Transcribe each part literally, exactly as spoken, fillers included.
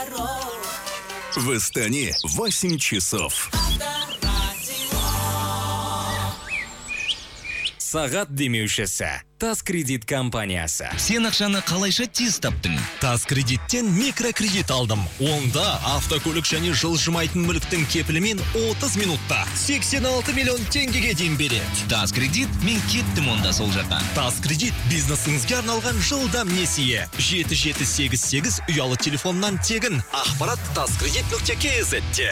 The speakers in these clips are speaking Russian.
В Астане восемь часов. Сағат демеушісі Тас кредит компаниясы. Сен ақшаны қалайша тез таптың? Тас кредиттен микрокредит алдым. Онда автокөлік және жылжымайтын мүліктің кепілімен отыз минутта сексен алты миллион теңгеге дейін береді. Тас кредит, мен кеттім онда сол жаққа. Тас кредит бизнесіңізге арналған жылдам несие. жеті жеті сегіз сегіз ұялы телефоннан тегін. Ақпарат таскредит нүкте кз-те.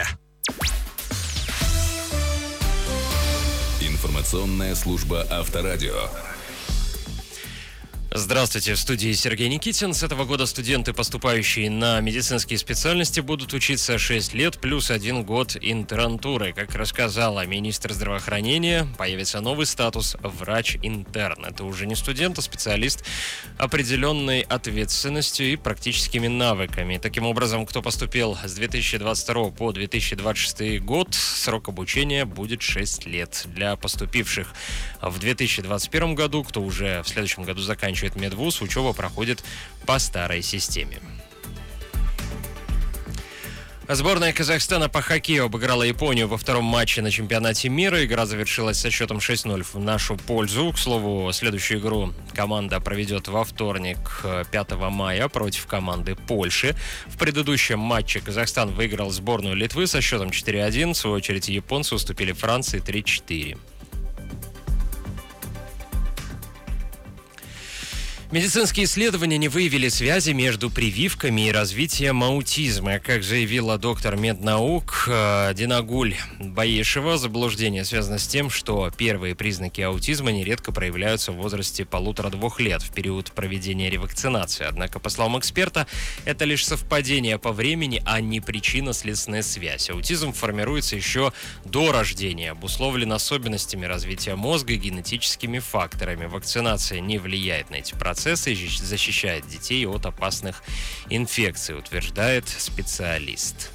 Информационная служба Авторадио. Здравствуйте, в студии Сергей Никитин. С этого года студенты, поступающие на медицинские специальности, будут учиться шесть лет плюс один год интернатуры. Как рассказала министр здравоохранения, появится новый статус врач-интерн. Это уже не студент, а специалист определенной ответственностью и практическими навыками. Таким образом, кто поступил с две тысячи двадцать второго по две тысячи двадцать шестой год, срок обучения будет шесть лет. Для поступивших в две тысячи двадцать первом году, кто уже в следующем году заканчивает медвуз, учеба проходит по старой системе. Сборная Казахстана по хоккею обыграла Японию во втором матче на чемпионате мира. Игра завершилась со счетом шесть ноль в нашу пользу. К слову, следующую игру команда проведет во вторник, пятого мая, против команды Польши. В предыдущем матче Казахстан выиграл сборную Литвы со счетом четыре один. В свою очередь японцы уступили Франции три четыре. Медицинские исследования не выявили связи между прививками и развитием аутизма. Как заявила доктор меднаук Динагуль Баешева, заблуждение связано с тем, что первые признаки аутизма нередко проявляются в возрасте полутора-двух лет, в период проведения ревакцинации. Однако, по словам эксперта, это лишь совпадение по времени, а не причинно-следственная связь. Аутизм формируется еще до рождения, обусловлен особенностями развития мозга и генетическими факторами. Вакцинация не влияет на эти процессы. Процессы защищает детей от опасных инфекций, утверждает специалист.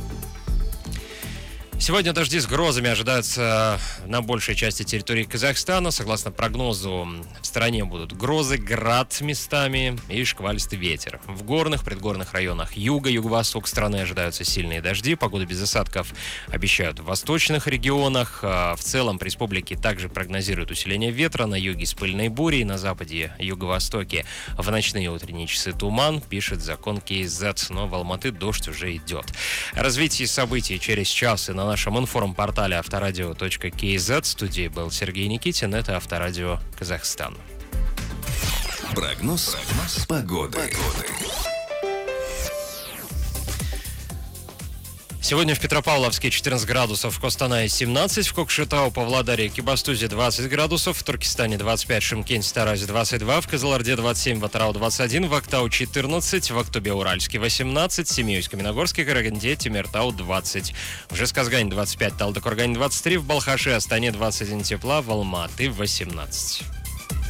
Сегодня дожди с грозами ожидаются на большей части территории Казахстана. Согласно прогнозу, в стране будут грозы, град местами и шквалистый ветер. В горных, предгорных районах юга, юго-восток страны ожидаются сильные дожди. Погоду без осадков обещают в восточных регионах. В целом, по республике также прогнозируют усиление ветра. На юге с пыльной бурей, на западе и юго-востоке в ночные и утренние часы туман, пишет закон кей зет. Но в Алматы дождь уже идет. Развитие событий через час и на нашем информ-портале авторадио точка кей зет. В студии был Сергей Никитин. Это Авторадио Казахстан. Прогноз, Прогноз погоды. погоды. Сегодня в Петропавловске четырнадцать градусов, в Костанае семнадцать, в Кокшетау, Павлодаре и Кибастузе двадцать градусов, в Туркестане двадцать пять, Шымкенте, Таразе двадцать два, в Кызылорде двадцать семь, в Атырау двадцать один, в Актау четырнадцать, в Актобе-Уральске восемнадцать, в Семейске-Каменогорске, Караганде, Темиртау двадцать, в Жезказгане двадцать пять, Талдыкоргане двадцать три, в Балхаше, Астане двадцать один тепла, в Алматы восемнадцать.